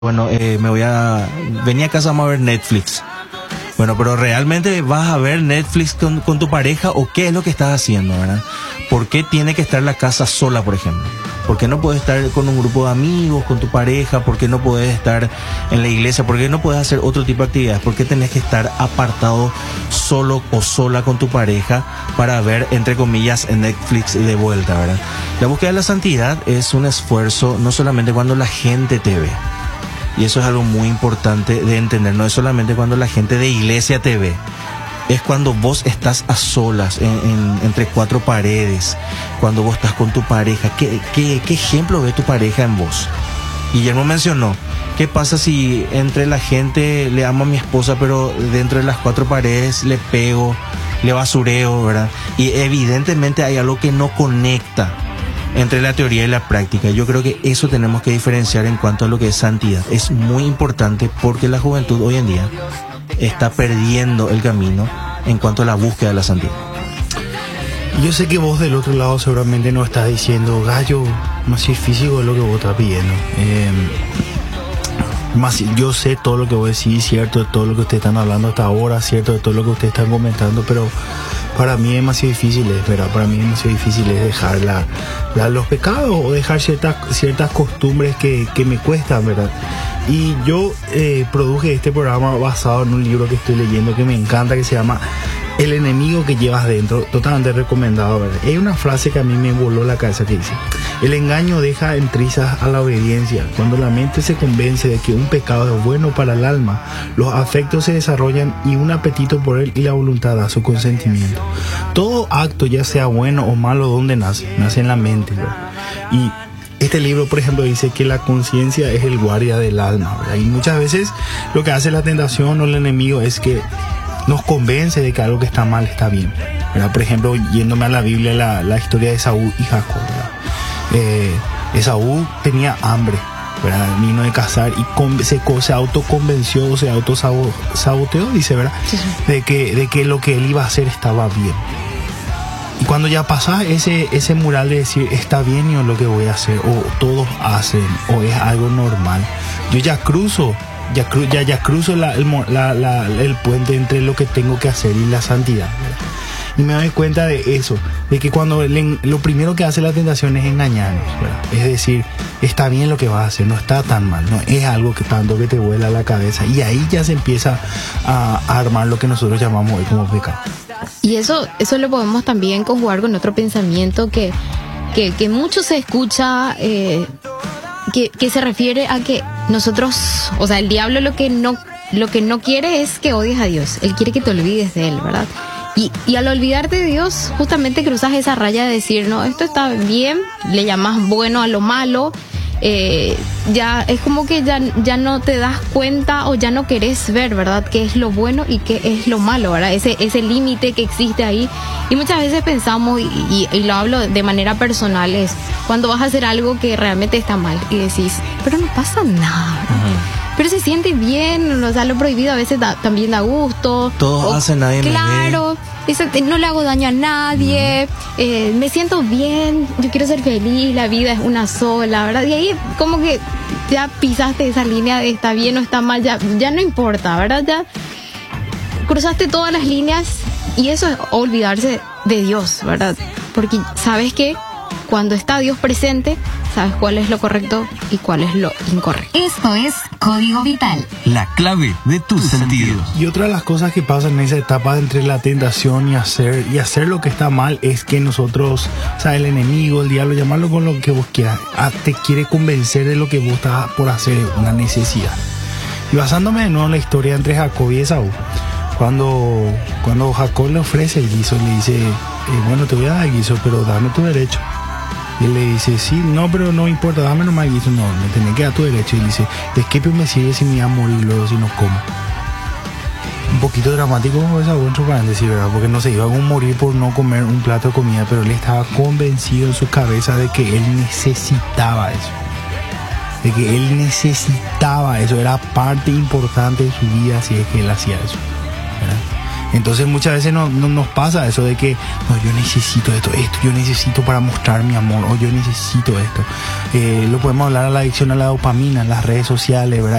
Bueno, venía a casa, vamos a ver Netflix. Bueno, pero realmente vas a ver Netflix con tu pareja, o qué es lo que estás haciendo, ¿verdad? ¿Por qué tiene que estar la casa sola, por ejemplo? ¿Por qué no puedes estar con un grupo de amigos, con tu pareja? ¿Por qué no puedes estar en la iglesia? ¿Por qué no puedes hacer otro tipo de actividades? ¿Por qué tenés que estar apartado solo o sola con tu pareja para ver, entre comillas, en Netflix y de vuelta, ¿verdad? La búsqueda de la santidad es un esfuerzo no solamente cuando la gente te ve. Y eso es algo muy importante de entender. No es solamente cuando la gente de iglesia te ve. Es cuando vos estás a solas, entre cuatro paredes. Cuando vos estás con tu pareja. ¿Qué ejemplo ve tu pareja en vos? Guillermo mencionó, ¿qué pasa si entre la gente le amo a mi esposa, pero dentro de las cuatro paredes le pego, le basureo, ¿verdad? Y evidentemente hay algo que no conecta entre la teoría y la práctica. Yo creo que eso tenemos que diferenciar en cuanto a lo que es santidad. Es muy importante porque la juventud hoy en día está perdiendo el camino en cuanto a la búsqueda de la santidad. Yo sé que vos del otro lado seguramente nos estás diciendo, Gallo, más difícil es lo que vos estás pidiendo. Yo sé todo lo que vos decís, cierto, de todo lo que ustedes están hablando hasta ahora, cierto, de todo lo que ustedes están comentando, pero para mí es demasiado difícil, ¿verdad? Para mí es demasiado difícil dejar los pecados o dejar ciertas costumbres que me cuestan, ¿verdad? Y yo produje este programa basado en un libro que estoy leyendo que me encanta, que se llama El enemigo que llevas dentro, totalmente recomendado, ¿verdad? Hay una frase que a mí me voló la cabeza que dice: el engaño deja en trizas a la obediencia. Cuando la mente se convence de que un pecado es bueno para el alma, los afectos se desarrollan y un apetito por él y la voluntad da su consentimiento. Todo acto, ya sea bueno o malo, ¿dónde nace? Nace en la mente, ¿verdad? Y este libro, por ejemplo, dice que la conciencia es el guardia del alma, ¿verdad? Y muchas veces lo que hace la tentación o el enemigo es que nos convence de que algo que está mal está bien, ¿verdad? Por ejemplo, yéndome a la Biblia, la historia de Esaú y Jacob, ¿verdad? Esaú tenía hambre, ¿verdad? Vino de cazar y se autoconvenció, se autosaboteó, dice, ¿verdad? Sí. De que lo que él iba a hacer estaba bien. Y cuando ya pasa ese mural de decir está bien yo lo que voy a hacer, o todos hacen, o es algo normal, yo ya cruzo el puente entre lo que tengo que hacer y la santidad, ¿verdad? Y me doy cuenta de eso, de que cuando lo primero que hace la tentación es engañarnos, ¿verdad? Es decir, está bien lo que vas a hacer, no está tan mal, no es algo que tanto que te vuela la cabeza, y ahí ya se empieza a armar lo que nosotros llamamos hoy como pecado. Y eso lo podemos también conjugar con otro pensamiento que mucho se escucha, que se refiere a que nosotros, o sea, el diablo lo que no quiere es que odies a Dios, él quiere que te olvides de él, ¿verdad? Y al olvidarte de Dios, justamente cruzas esa raya de decir, no, esto está bien, le llamas bueno a lo malo, ya es como que ya no te das cuenta o ya no querés ver, ¿verdad?, qué es lo bueno y qué es lo malo, ¿verdad? Ese límite que existe ahí. Y muchas veces pensamos, y lo hablo de manera personal, es cuando vas a hacer algo que realmente está mal y decís, pero no pasa nada, ¿verdad? Pero se siente bien, o sea, lo prohibido a veces también da gusto. Todos hacen, nadie claro, no le hago daño a nadie, me siento bien, yo quiero ser feliz, la vida es una sola, ¿verdad? Y ahí como que ya pisaste esa línea de está bien o está mal, ya no importa, ¿verdad? Ya cruzaste todas las líneas y eso es olvidarse de Dios, ¿verdad? Porque sabes que cuando está Dios presente, sabes cuál es lo correcto y cuál es lo incorrecto. Esto es Código Vital, la clave de tus sentidos. Y otra de las cosas que pasan en esa etapa entre la tentación y hacer lo que está mal es que nosotros, o sea, el enemigo, el diablo, llamarlo con lo que vos quieras, te quiere convencer de lo que vos estás por hacer, una necesidad. Y basándome de nuevo en la historia entre Jacob y Esaú, cuando Jacob le ofrece el guiso, le dice, bueno, te voy a dar el guiso, pero dame tu derecho. Y él le dice, sí, no, pero no importa, dame nomás el guiso. No, me tenés que dar tu derecho. Y dice, ¿de qué me sirve si me voy a morir luego si no como? Un poquito dramático esa entre paréntesis, ¿verdad? Porque no se iba a morir por no comer un plato de comida, pero él estaba convencido en su cabeza de que él necesitaba eso. De que él necesitaba eso, era parte importante de su vida si es que él hacía eso, ¿verdad? Entonces muchas veces no nos pasa eso de que no, yo necesito esto, yo necesito para mostrar mi amor, o yo necesito esto. Lo podemos hablar a la adicción a la dopamina en las redes sociales, ¿verdad?